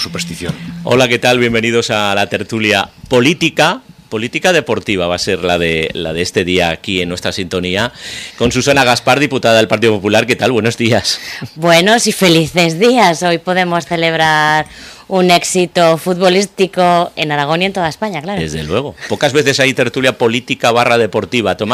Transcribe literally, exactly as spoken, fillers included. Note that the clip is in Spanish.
superstición. Hola, ¿qué tal? Bienvenidos a la tertulia política. Política deportiva va a ser la de la de este día aquí en nuestra sintonía, con Susana Gaspar, diputada del Partido Popular. ¿Qué tal? Buenos días. Buenos y felices días. Hoy podemos celebrar un éxito futbolístico en Aragón y en toda España, claro. Desde luego. Pocas veces hay tertulia política barra deportiva. Tomás